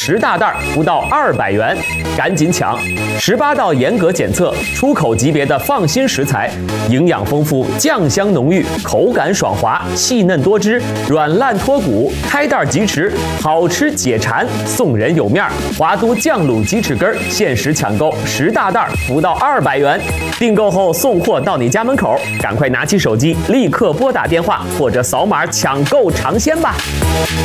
10大袋，不到200元，赶紧抢！18道严格检测，出口级别的放心食材，营养丰富，酱香浓郁，口感爽滑，细嫩多汁，软烂脱骨，开袋即食，好吃解馋，送人有面儿。华都酱卤鸡翅根限时抢购10大袋，不到200元，订购后送货到你家门口，赶快拿起手机，立刻拨打电话或者扫码抢购尝鲜吧！